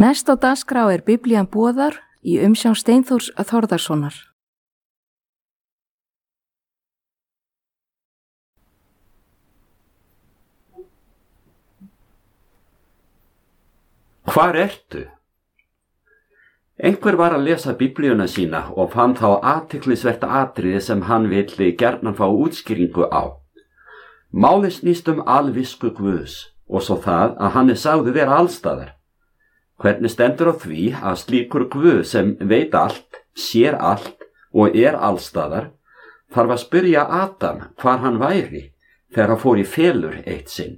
Næst á dagskrá Biblían boðar í umsjón Steinþórs Þórðarsonar. Hvar ertu? Einhver var að lesa Biblíuna sína og fann þá athyglisvert atriði sem hann vildi gjarnan fá útskýringu á. Málið snýst alvisku Guðs og svo það að hann sagður vera allstaðar. Hvernig stendur á því að slíkur Guð sem veit allt, sér allt og allstaðar þarf að spyrja Adam hvar hann væri þegar hann fór í felur eitt sinn.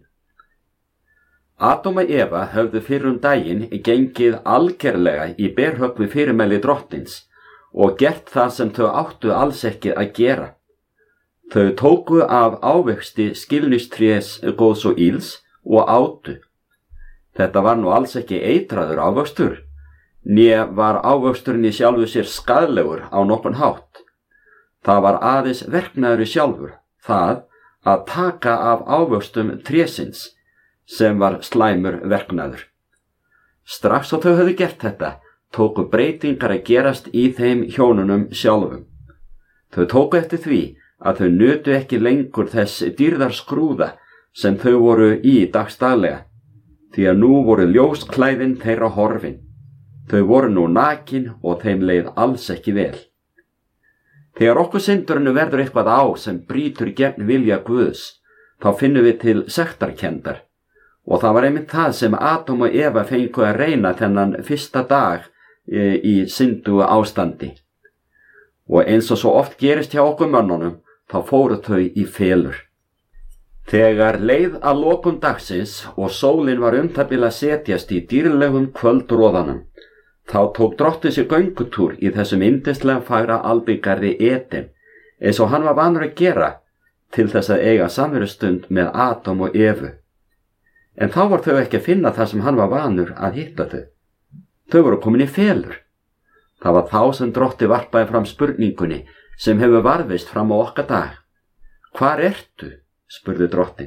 Adam og Eva höfðu fyrr daginn gengið algerlega í berhögg við fyrirmæli drottins og gert það sem þau áttu alls ekki að gera. Þau tóku af ávexti skilningstrés góðs og ills og átu. Þetta var nú alls ekki eitraður ávöxtur, né var ávöxturinn í sjálfu sér skaðlegur á nokkurn hátt. Það var aðeins verknaður í sjálfur, það að taka af ávöxtum trésins, sem var slæmur verknaður. Strax og þau höfðu gert þetta, tóku breytingar að gerast í þeim hjónunum sjálfum. Þau tóku eftir því að þau nutu ekki lengur þess dýrðarskrúða sem þau voru í dagsdaglega, því að nú voru ljósklæðin þeirra horfin. Þau voru nú nakin og þeim leið alls ekki vel. Þegar okkur syndurinn verður eitthvað á sem brýtur gegn vilja Guðs, þá finnum við til sektarkenndar. Og það var einmitt það sem Adam og Eva fengu að reyna þennan fyrsta dag í syndugu ástandi. Og eins og svo oft gerist hjá okkur mönnunum, þá fóru þau í felur. Þegar leið að lokum dagsins og sólin var það bil að setjast í dýrlegum kvöldroðanum, þá tók drottinn sér göngutúr í þessum yndislega fagra albyggarði Eden, eins og hann var vanur að gera til þess að eiga samverustund með Adam og Evu. En þá var þau ekki að finna það sem hann var vanur að hitta þau. Þau voru komin í felur. Það var þá sem drottinn varpaði fram spurningunni sem hefur varðveist fram á okkar dag. Hvar ertu? Spurði drottinn.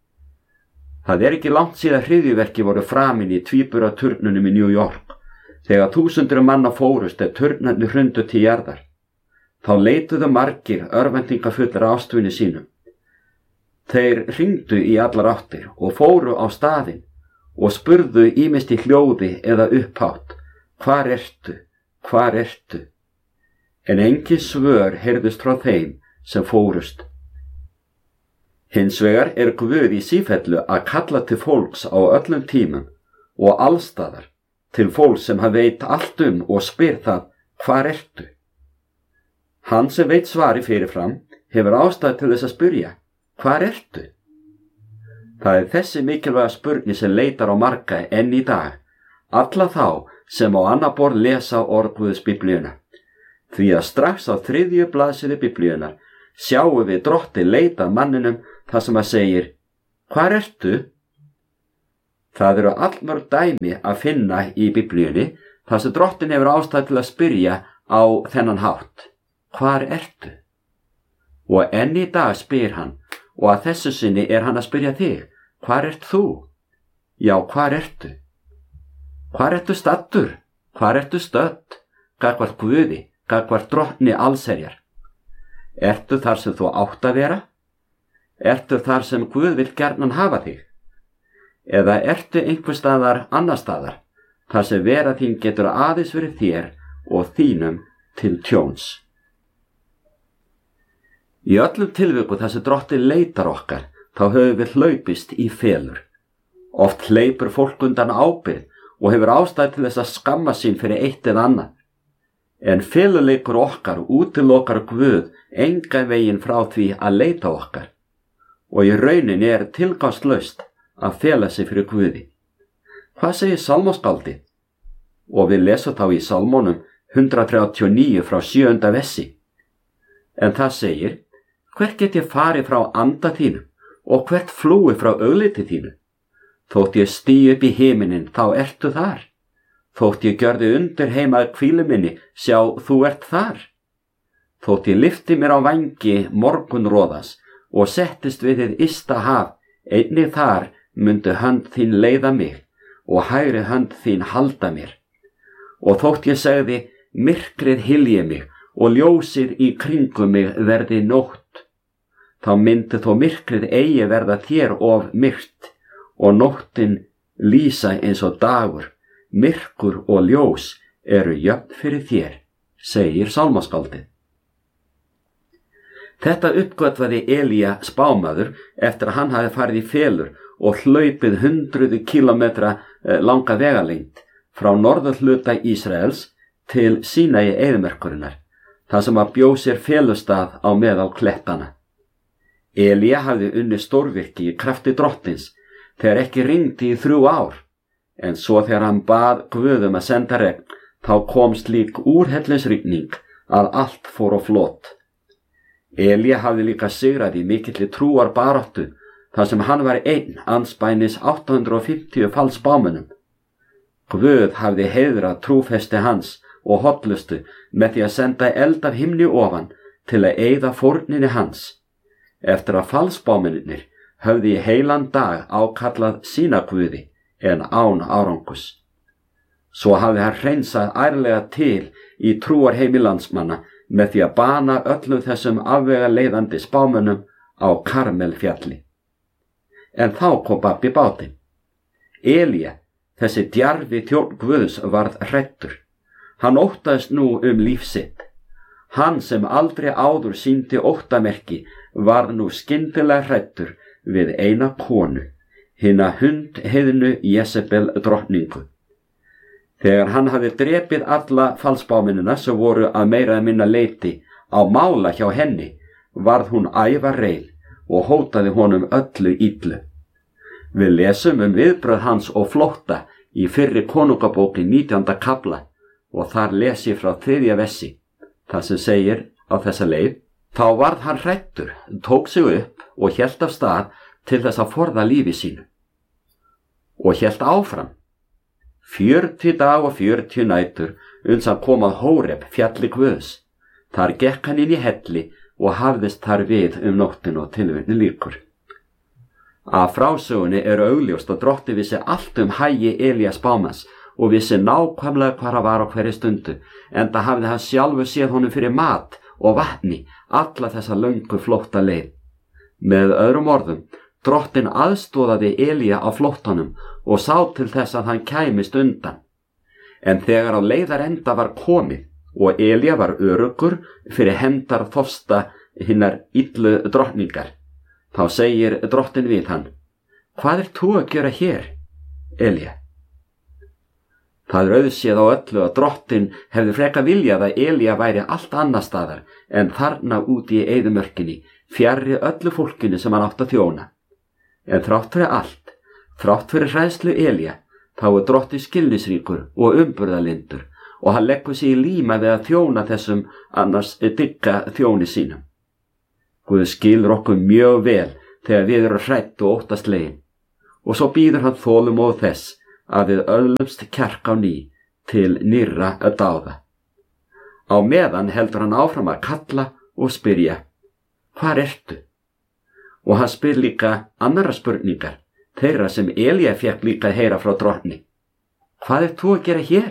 Það ekki langt síðan hryðjuverki voru framin í tvíburaturnunum í New York, þegar 1000 manna fórust turnarnir hrundu til jarðar. Þá leituðu margir örvæntingafullir ástvinni sínum. Þeir hringdu í allar áttir og fóru á staðinn og spurðu ýmist í hljóði eða upphátt, hvar ertu, hvar ertu? En engin svör heyrðust frá þeim sem fórust. Hins vegar Guð í sífellu að kalla til fólks á öllum tímum og allstaðar, til fólks sem hann veit allt og spyr það, hvar ertu? Hann sem veit svari fyrirfram hefur ástæðu til þess að spyrja, hvar ertu? Það þessi mikilvæga spurning sem leitar á marga enn í dag, alla þá sem á annað borð lesa orð Guðs Biblíuna. Því að strax á 3. blaðsíðu Biblíunar sjáum við drottinn leita manninum það sem að segir, hvar ertu? Það eru allmörg dæmi að finna í Biblíunni þar sem drottinn hefur ástæðu til að spyrja á þennan hátt, hvar ertu? Og enn í dag spyr hann, og að þessu sinni hann að spyrja þig, hvar ert þú? Já, hvar ertu? Hvar ertu staddur? Hvar ertu stödd? Gagnvart Guði, gagnvart drottni allsherjar? Ertu þar sem þú átt að vera? Ertu þar sem Guð vill gjarnan hafa þig? Eða ertu einhver staðar annar staðar, þar sem vera þín getur aðeins verið þér og þínum til tjóns? Í öllum tilvikum þar sem drottinn leitar okkar, þá höfum við hlaupist í felur. Oft hleypur fólk undan ábyrgð og hefur ástæðu til þess að skamma sín fyrir eitt eða annað. En feluleikur okkar útilokar Guð engan veginn frá því að leita okkar. Og í rauninni tilgangslaust að fela sig fyrir Guði. Hvað segir salmoskáldið? Og við lesum þá í salmónum 139 frá 7. versi. En það segir, hvert get ég farið frá anda þínum og hvert flúi frá augliti þínu? Þótt ég stíg upp í himinin, þá ertu þar. Þótt ég gjörði undir heima hvílu minni, sjá, þú ert þar. Þótt ég lyfti mér á vængi morgunroðas og settist við hið ysta haf, einnig þar myndi hönd þín leiða mig og hægri hönd þín halda mér. Og þótt ég segði, myrkrið hylji mig og ljósið í kringum mig verði nótt, þá myndi þó myrkrið eigi verða þér of myrkt og nóttin lýsa eins og dagur. Myrkur og ljós eru jöfn fyrir þér, segir sálmaskáldið. Þetta uppgötvaði Elía spámaður eftir að hann hafi farið í felur og hlaupið 100 kílómetra langa vegalengd frá norðurhluta Ísraels til Sínai eyðimerkurinnar, þar sem að bjó sér felustað á meðal klettana. Elía hafði unnið stórvirki í krafti drottins þegar ekki rigndi í 3 ár, en svo þegar hann bað Guð að senda regn, þá kom slík úrhellisrigning að allt fór á flot. Elía hafði líka sigrað í mikilli trúarbaráttu þar sem hann var einn andspænis 850 falsspámönnum. Guð hafði heiðrað trúfesti hans og hollustu með því að senda eld af himni ofan til að eyða fórninni hans. Eftir að falsspámennirnir höfðu í heilan dag ákallað sína guði en án árangus. Svo hafði hann hreinsað ærlega til í trúarheimi landsmanna með því að bana öllum þessum afvega leiðandi spámönnum á Karmelfjalli. En þá kom babb í bátinn. Elía, þessi djarfi þjónn Guðs, varð hræddur. Hann óttaðist nú líf sitt. Hann sem aldrei áður sýndi óttamerki varð nú skyndilega hræddur við eina konu, hina hundheiðnu Jezebel drottningu. Þegar hann hafði drepið alla falsspámennina sem voru að meira eða minna leyti á mála hjá henni, varð hún ævareið og hótaði honum öllu illu. Við lesum viðbrögð hans og flótta í fyrri konungabóki 19. kafla og þar les ég frá 3. versi, þar sem segir á þessa leið: Þá varð hann hræddur, tók sig upp og hélt af stað til þess að forða lífi sínu. Og hélt áfram 40 dag og 40 nætur uns hann kom að Hóreb, fjalli Guðs. Þar gekk hann inn í helli og hafðist þar við nóttin og tilvitni lýkur. Af frásögunni augljóst að drottinn vissi allt hagi Elías spámanns og vissi nákvæmlega hvar hann var á hverri stundu, enda hafði hann sjálfur séð honum fyrir mat og vatni alla þessa löngu flótta leið. Með öðrum orðum, drottinn aðstoðaði Elía á flóttanum og sá til þess að hann kæmist undan. En þegar á leiðarenda var komið og Elía var öruggur fyrir hendar þorsta hinnar illu drottningar, þá segir drottinn við hann: Hvað þú að gera hér, Elía? Það auðséð á öllu að drottinn hefði frekar viljað að Elía væri allt annar staðar en þarna úti í eyðimörkinni, fjarri öllu fólkinu sem hann átti að þjóna. En þrátt fyrir allt, þrátt fyrir hræðslu Elía, þá drottinn skilningsríkur og umburðarlyndur og hann leggur sig í líma við að þjóna þessum annars dygga þjóni sínum. Guð skilur okkur mjög vel þegar við erum hrædd og óttaslegin, og svo býður hann þolumóð þess að við öðlumst kjark á ný til nýrra dáða. Á meðan heldur hann áfram að kalla og spyrja: Hvar ertu? Og hann spyr líka annarra spurningar, þeirra sem Elía fékk líka að heyra frá drottni: Hvað þú að gera hér?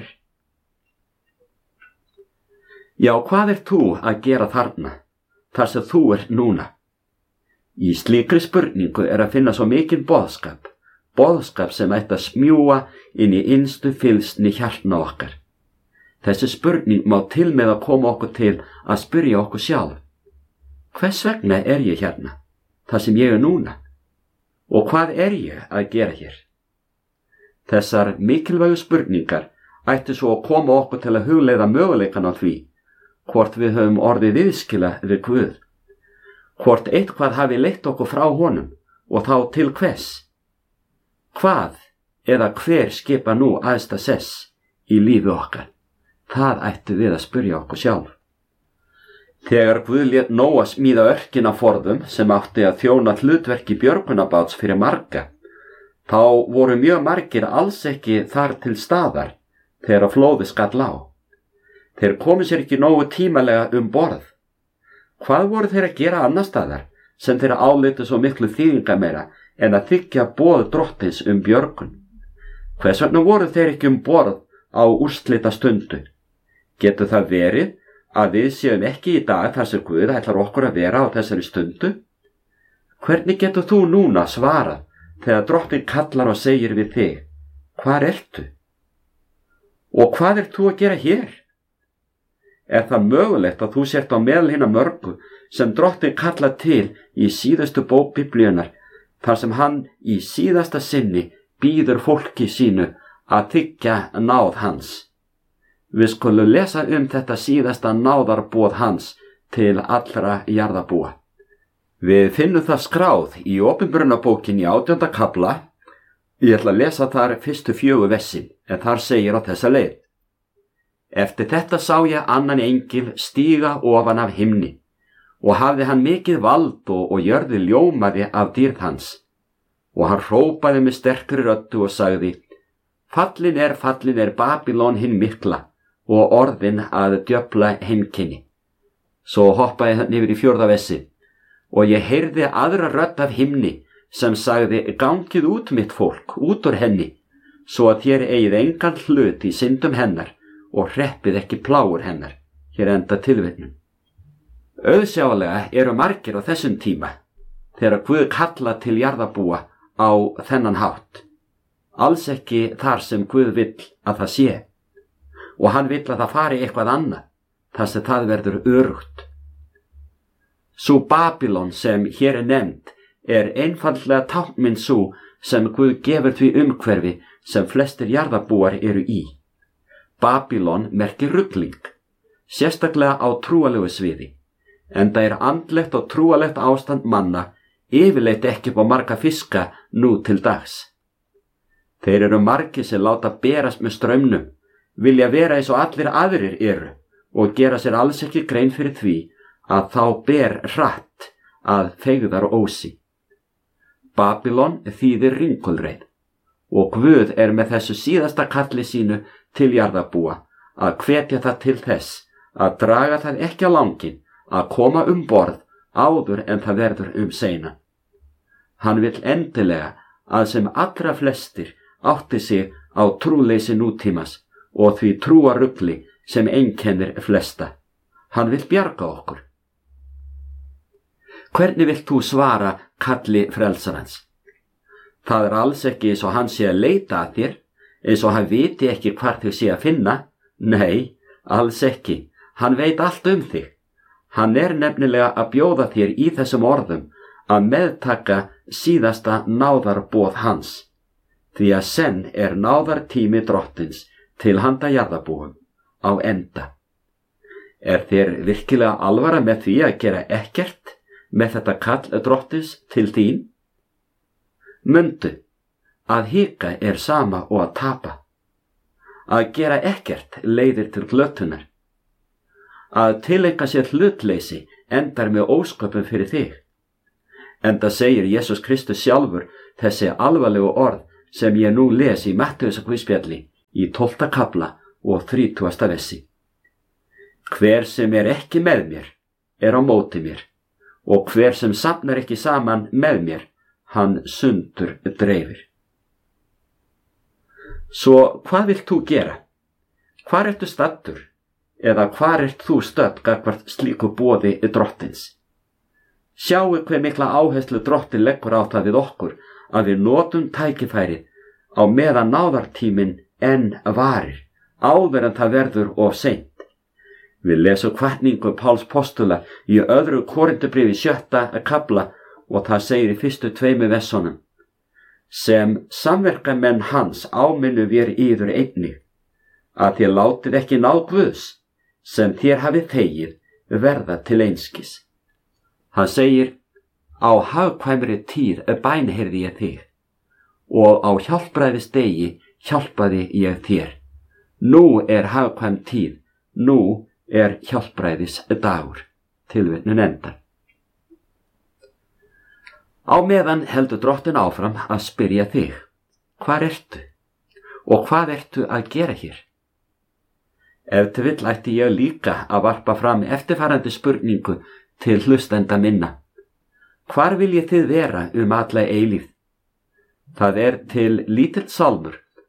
Já, hvað þú að gera þarna, þar sem þú núna? Í slíkri spurningu að finna svo mikinn boðskap sem ætti að smjúga inn í innstu fylgsni hjartna okkar. Þessi spurning má til með að koma okkur til að spyrja okkur sjálf: Hvers vegna ég hérna, þar sem ég núna? Og hvað ég að gera hér? Þessar mikilvægu spurningar ættu svo að koma okkur til að hugleiða möguleikan á því hvort við höfum orðið viðskila við Guð, hvort eitthvað hafi leitt okkur frá honum og þá til hvers. Hvað eða hver skipa nú æðsta sess í lífi okkar? Það ættu við að spyrja okkur sjálf. Þegar Guð lét Nóa smíða örkina forðum sem átti að þjóna hlutverki björgunarbáts fyrir marga, þá voru mjög margir alls ekki þar til staðar þegar flóðið skall á. Þeir komu sér ekki nógu tímalega borð. Hvað voru þeir að gera annar staðar sem þeir álitu svo miklu þýðingameira en að þiggja boð drottins björgun? Hvers vegna voru þeir ekki borð á úrslita stundu? Getur það verið að við séum ekki í dag þar sem Guð ætlar okkur að vera á þessari stundu? Hvernig getur þú núna svarað þegar Drottinn kallar og segir við þig: hvar ertu? Og hvað ert þú að gera hér? Er það mögulegt að þú sért á meðal hinna mörgu sem Drottinn kallar til í síðustu bók Biblíunnar, þar sem hann í síðasta sinni býður fólki sínu að þiggja náð hans? Við skulum lesa þetta síðasta náðarboð hans til allra jarðarbúa. Við finnum það skráð í Opinberunarbókinni í 18. kafla. Ég ætla að lesa þar fyrstu 4 versin, en þar segir á þessa leið: Eftir þetta sá ég annan engil stíga ofan af himni, og hafði hann mikið vald og jörði ljómaði af dýrð hans. Og hann hrópaði með sterkri röddu og sagði: Fallin er Babylon hinn mikla, og orðin að djöfla heimkynni. Svo hoppaði hann yfir í 4. versi: Og ég heyrði aðra rödd af himni sem sagði: Gangið út mitt fólk, út úr henni, svo að þér eigið engan hlut í syndum hennar og hreppið ekki plágur hennar. Hér enda tilvitnun. Auðsjálega eru margir á þessum tíma þegar Guð kalla til jarðarbúa á þennan hátt. Alls ekki þar sem Guð vill að það sé, og hann vill að það fari eitthvað annað, þar sem það verður örugt. Sú Babylon sem hér nefnd er einfaldlega táknmynd sú sem Guð gefur því umhverfi sem flestir jarðarbúar eru í. Babylon merkir rugling, sérstaklega á trúalegu sviði, enda er andlegt og trúalegt ástand manna yfirleitt ekki upp á marga fiska nú til dags. Þeir eru margir sem láta berast með straumnum, vilja vera eins og allir aðrir eru og gera sér alls ekki grein fyrir því að þá ber hratt að feigðar ósi. Babylon þýðir ringulreið, og Guð er með þessu síðasta kalli sínu til jarðarbúa að hvetja það til þess að draga það ekki á langinn að koma borð áður en það verður seinan. Hann vill endilega að sem allra flestir átti sig á trúleysi nútímas og því trúarugli sem einkennir flesta. Hann vill bjarga okkur. Hvernig vilt þú svara kalli frelsarans? Það alls ekki eins og hann sé að leita að þér, eins og hann viti ekki hvar þig sé að finna. Nei, alls ekki. Hann veit allt þig. Hann er nefnilega að bjóða þér í þessum orðum að meðtaka síðasta náðarboð hans, því að senn er náðartími Drottins til handa jarðarbúum á enda. Er þér virkilega alvara með því að gera ekkert með þetta kall Drottins til þín? Mundu að hika er sama og að tapa. Að gera ekkert leiðir til glötunar. Að tileinka sér hlutleysi endar með ósköpum fyrir þig. Enda segir Jesús Kristus sjálfur þessi alvarlegu orð sem ég nú les í Mattheusarguðspjalli í 12. kafla og 30. versi. Hver sem er ekki með mér er á móti mér, og hver sem safnar ekki saman með mér, hann sundur dreifir. Svo hvað vilt þú gera? Hvar ertu staddur? Eða hvar ert þú stödd gagnvart slíku boði Drottins? Sjáu hve mikla áherslu Drottinn leggur á það við okkur að við notum tækifærið á meðan náðartíminn enn varir, áður en það verður of seint. Við lesum hvatningu Páls postula í 2. Korintubréfi 7. kafla og það segir í fyrstu 2 versunum: Sem samverkamenn hans áminnu vér yður einnig, að þér látið ekki náð Guðs, sem þér hafið þegið, verða til einskis. Hann segir: Á hagkvæmri tíð bænheyrði ég þig, og á hjálpræðisdegi hjálpaði ég þér. Nú er hagkvæm tíð, nú er hjálpræðis dagur. Tilvitnun endar. Á meðan heldur Drottinn áfram að spyrja þig: hvar ertu? Og hvað ertu að gera hér? Ef til vill ætti ég líka að varpa fram eftirfarandi spurningu til hlustenda minna: hvar viljið þið vera alla eilífð? Það er til lítill sálmur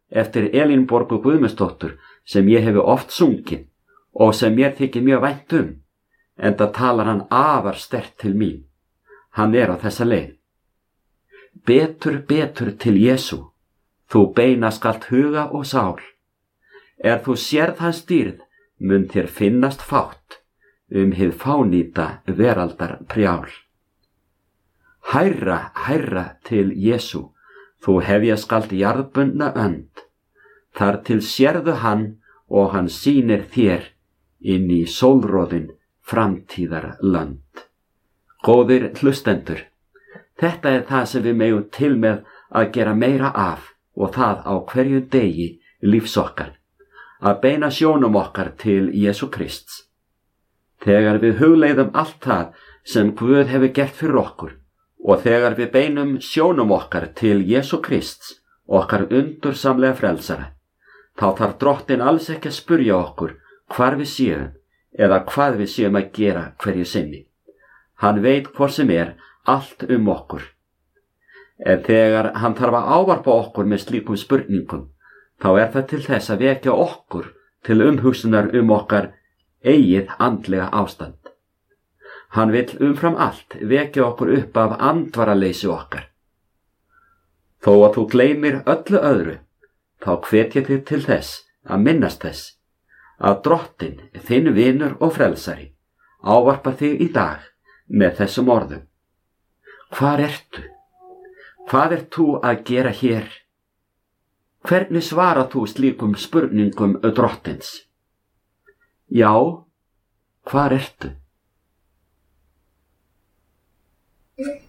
eftir Elínborgu Guðmundsdóttur sem ég hefi oft sungið og sem mér þykir mjög vænt enda talar hann afar sterkt til mín. Hann á þessa leið. Betur, betur til Jesú, þú beina skalt huga og sál. Þú sérð hans dýrð, mun þér finnast fátt, hið fánýta veraldar prjál. Hærra, hærra til Jesú, þú hefja skalt jarðbundna önd. Þar til sérðu hann og hann sýnir þér inn í sólroðin framtíðar lönd. Góðir hlustendur, þetta það sem við megum til með að gera meira af og það á hverju degi lífs okkar, að beina sjónum okkar til Jesú Krists. Þegar við hugleiðum allt það sem Guð hefur gert fyrir okkur og þegar við beinum sjónum okkar til Jesú Krists, okkar undursamlega frelsara, þá þarf Drottinn alls ekki að spurja okkur hvar við séum eða hvað við séum að gera hverju sinni. Hann veit hvort sem allt okkur. En þegar hann þarf að ávarpa okkur með slíkum spurningum, þá það til þess að vekja okkur til umhugsunar okkar eigið andlega ástand. Hann vill umfram allt vekja okkur upp af andvaraleysi okkar. Þó að þú gleymir öllu öðru, þá hvet ég þig til þess að minnast þess að Drottinn, þinn vinur og frelsari, ávarpar þig í dag með þessum orðum. Hvar ertu? Hvað þú að gera hér? Hvernig svarar þú slíkum spurningum Drottins? Já, hvar ertu?